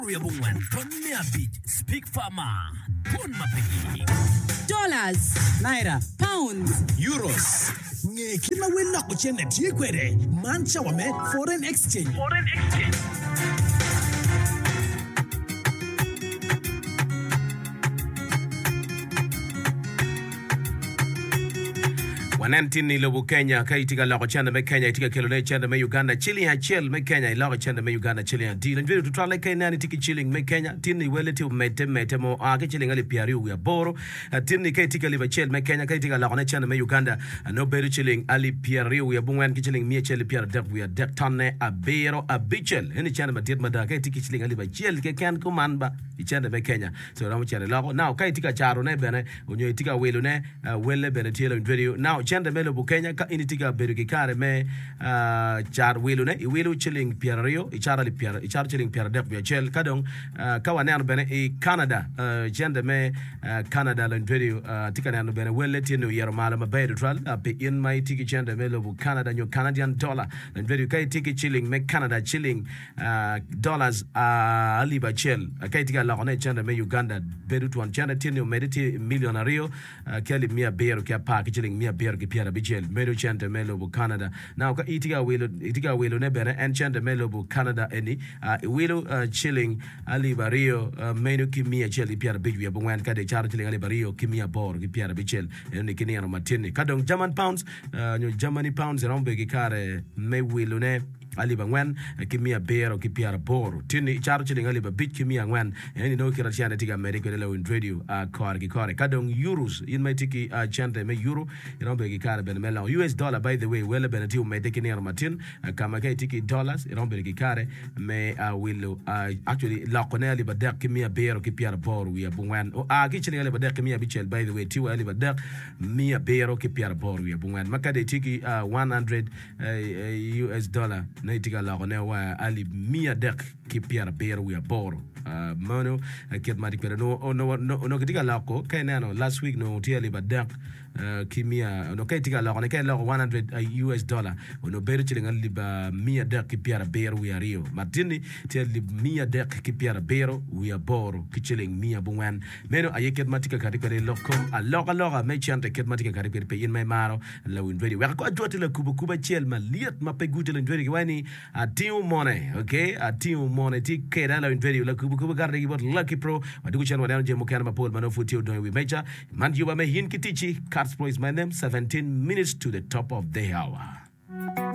Bungwan, Premier Beach, Speak Farmer, Bon Mapegi. Dollars, Naira, pounds, euros. Kila wena kuchene tikwere, mancha wame foreign exchange. Wanantini lobu Kenya kaitika lako chanda me Kenya itika kelone chanda me Uganda chilling ha chill me Kenya lako chanda me Uganda chilling ha deal ndio tutwala Kenya ni tiki chilling me Kenya tini weleti mete mo ake chilling ali piari ya boro tini kaitika liva chill me Kenya kaitika lako ne chanda me Uganda no beru chilling ali piari ya bungwan ki chilling mie chilling piari dek ya dek tonne abero abichel eni chanda ma diet mada kaitiki chilling ali va chill ke kan kumanba chanda me Kenya so ramu chanda lako now kaitika charo ne bene onyo itika welu ne wele bene tielo video now chanda melo Kenya ka initika beruki kare me char wilu ne wilu chilling piario ichara li piar ichara chilling piar dek bia chel kadong kawane anu bene i Canada chanda me Canada lan video tika ne anu bene wele tinu yero mala mabedu tral pe in my tiki chanda melo Canada nyo Canadian dollar lan video kai tiki chilling me Canada chilling dollars aliba chel kai tika la one chanda me Uganda bedu tuan chanda tinu mediti millionario kali mia beru kia pa chilling mia beru Piara Bichel, Melo Chanta Melo Canada. Now, Itika Willow Nebera and Chanta Melo Canada, any Willow chilling Ali Barrio, Menu Kimia Jelly Piara Bigua, Buan Cade Charling Ali Barrio, Kimia Borg, Piara Bichel, and the Kinian Martini. Kadong German pounds, Germany pounds, and Ombegi Care, May Willune. Aliba ngwan kimia bear o kipiara boro tini charging aliba bit kimia ngwan and no kira chana tiga medical level in radio kore kadong euros in my tiki chante me euro irombe gikara ben mela US dollar by the way well ben tiu me tiki near martin kama kai tiki dollars irombe gikare me will actually la kone aliba dak kimia bear o kipiara boro we abungwan o kichini aliba dak kimia bichel by the way tiu aliba dak mia bear o kipiara boro we abungwan makade tiki 100 US dollar na itika la kone wa ali mia dek ki piara beru ya boro mono ket mari pero no kitika la ko kaina no last week no tiali badak kimia no kitika la kone kai la 100 US dollar no beru chilinga liba mia dek ki piara beru ya rio martini tiali mia dek ki piara beru ya boro ki chiling mia bungwan meno ayeket matika karipere lokom a loga me chante ket matika karipere pe in my maro la win video wa ko adwati la kuba chel ma liet ma pe gutele video wani atiu mone okay atiu mone ti kera la video la kubu garde gi bot lucky pro madugu chan wadano je mokana ma pol manofu tio do we mecha man yuba me hin kitichi cards pro is my name 17 minutes to the top of the hour.